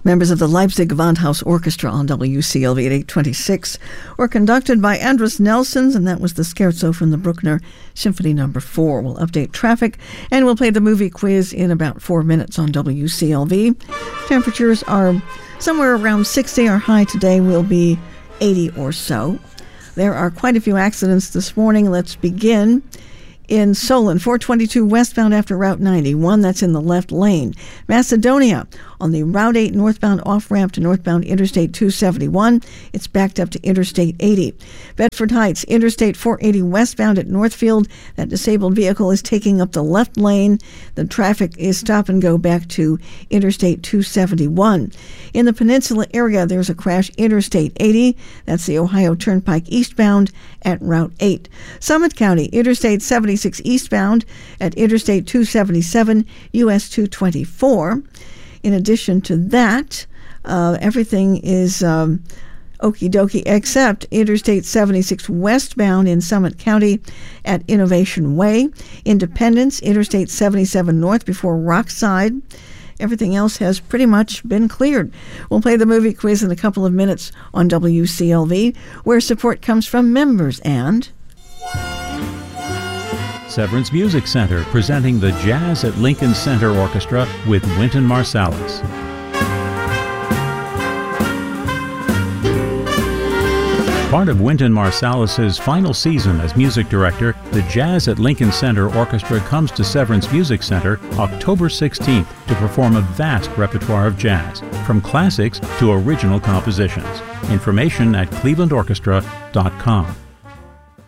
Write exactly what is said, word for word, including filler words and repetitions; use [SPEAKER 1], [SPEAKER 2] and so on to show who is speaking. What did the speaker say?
[SPEAKER 1] Members of the Leipzig Gewandhaus Orchestra on W C L V at eight twenty-six were conducted by Andras Nelsons, and that was the scherzo from the Bruckner Symphony Number four. We'll update traffic, and we'll play the movie quiz in about four minutes on W C L V. Temperatures are somewhere around sixty. Our high today will be eighty or so. There are quite a few accidents this morning. Let's begin in Solon, four twenty-two westbound after Route ninety-one. That's in the left lane. Macedonia, on the Route eight northbound off-ramp to northbound Interstate two seventy-one. It's backed up to Interstate eighty. Bedford Heights, Interstate four eighty westbound at Northfield. That disabled vehicle is taking up the left lane. The traffic is stop and go back to Interstate two seventy-one. In the Peninsula area, there's a crash Interstate eighty. That's the Ohio Turnpike eastbound at Route eight. Summit County, Interstate seventy-six eastbound at Interstate two seventy-seven, U S two twenty-four. In addition to that, uh, everything is um, okie dokie except Interstate seventy-six westbound in Summit County at Innovation Way. Independence, Interstate seventy-seven north before Rockside. Everything else has pretty much been cleared. We'll play the movie quiz in a couple of minutes on W C L V, where support comes from members and
[SPEAKER 2] Severance Music Center, presenting the Jazz at Lincoln Center Orchestra with Wynton Marsalis. Part of Wynton Marsalis's final season as music director, the Jazz at Lincoln Center Orchestra comes to Severance Music Center October sixteenth to perform a vast repertoire of jazz, from classics to original compositions. Information at cleveland orchestra dot com.